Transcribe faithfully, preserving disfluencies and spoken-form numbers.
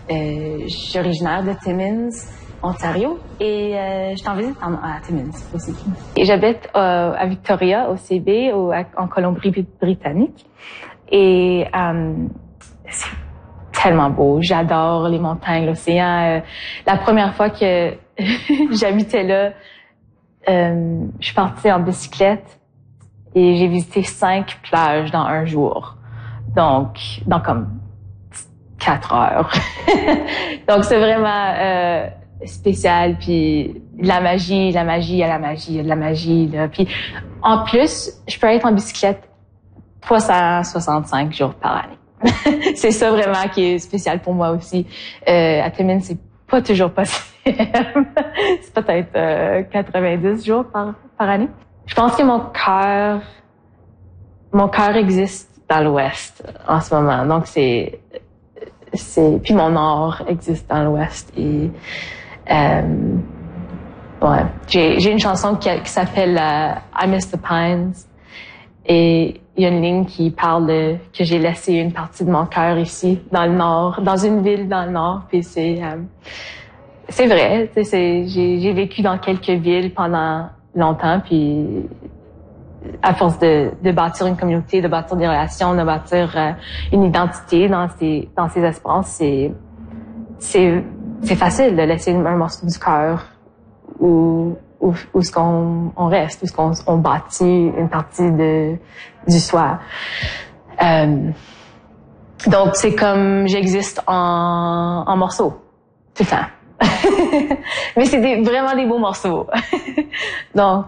Euh, je suis originaire de Timmins, Ontario, et euh, je suis en visite en, à Timmins aussi. Et j'habite euh, à Victoria, au C B, au, en Colombie-Britannique. Et euh, c'est tellement beau. J'adore les montagnes, l'océan. Euh, la première fois que j'habitais là, euh, je suis partie en bicyclette et j'ai visité cinq plages dans un jour. Donc, dans comme quatre heures. Donc, c'est vraiment euh, spécial. Puis, la magie, la magie, il y a la magie, il y a de la magie. Là. Puis, en plus, je peux être en bicyclette trois cent soixante-cinq jours par année. C'est ça vraiment qui est spécial pour moi aussi. Euh, à Timmins, c'est pas toujours possible. C'est peut-être euh, quatre-vingt-dix jours par, par année. Je pense que mon cœur, mon cœur existe dans l'Ouest en ce moment. Donc c'est, c'est, puis mon nord existe dans l'Ouest et euh, ouais, j'ai j'ai une chanson qui, qui s'appelle uh, I Miss the Pines et il y a une ligne qui parle de, que j'ai laissé une partie de mon cœur ici, dans le nord, dans une ville dans le nord. Puis c'est, euh, c'est vrai, c'est, j'ai, j'ai vécu dans quelques villes pendant longtemps. Puis à force de, de bâtir une communauté, de bâtir des relations, de bâtir euh, une identité dans ces, dans ces espaces, c'est, c'est, c'est facile de laisser un morceau du cœur où, où, où ce qu'on on reste, où ce qu'on on bâtit une partie de du soi. Euh, donc c'est comme j'existe en, en morceaux tout le temps. Mais c'est des, vraiment des beaux morceaux. Donc